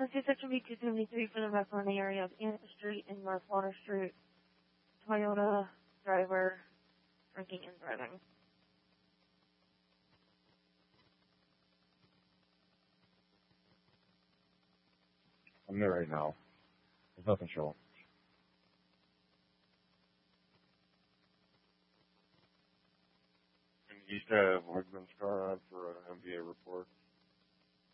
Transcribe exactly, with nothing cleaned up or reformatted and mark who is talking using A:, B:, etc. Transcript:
A: This section B two seventy-three for the Macron area of Ant Street and North Water Street. Toyota driver drinking and driving.
B: I'm there right now. There's nothing showing.
C: And you used to have Wegman's car on for an M V A report.